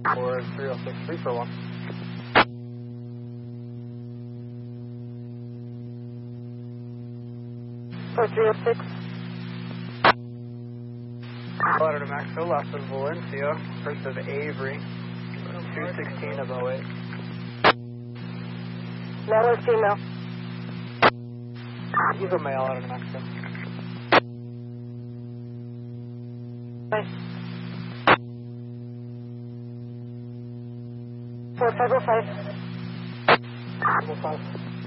For 306, 3 for 1. For 306. Letter to Mexico, left of Valencia, first of Avery, 216 of 08. Male or female? He's a male out of New Mexico. Nice. 4505. 505.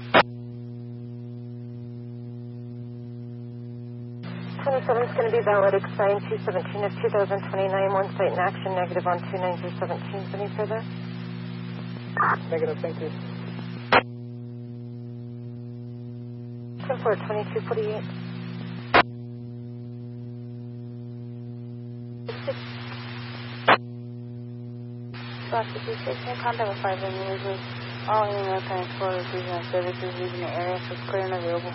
27 is going to be valid, expiring 217 of 2029. One site in action, negative on 29017. Any further? Negative, thank you. 10-4, 2248. 56, contact with 5 immediately. All internet transport regional services leaving the area is clear and available.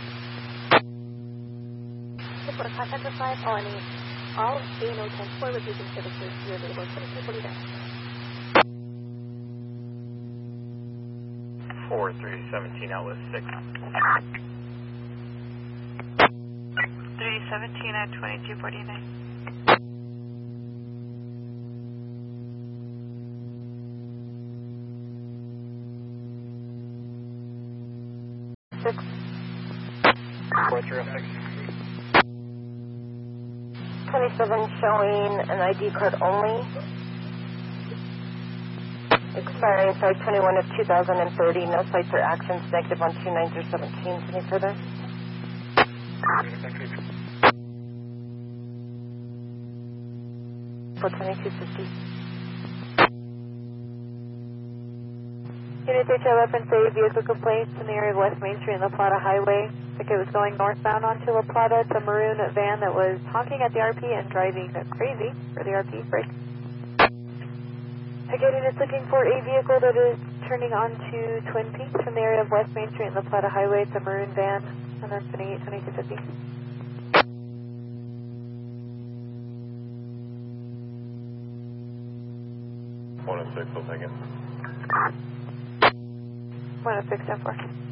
Report contact with 5, all A&O transport reducing services are available. 2249. 4317 outlet 6. 317 at 2249. 6. 4306. 27 showing an ID card only. Expiring 5/21 of 2030. No sites or actions, negative on 29017. Any further? Negative, thank you. For 2250. Unit 3 reference a vehicle complaints in the area of West Main Street and La Plata Highway. Like it was going northbound onto La Plata. It's a maroon van that was honking at the RP and driving crazy for the RP brake. Again, it's looking for a vehicle that is turning onto Twin Peaks from the area of West Main Street and La Plata Highway. It's a maroon van, and that's 2250. 106, I'll take it. 106, 10-4.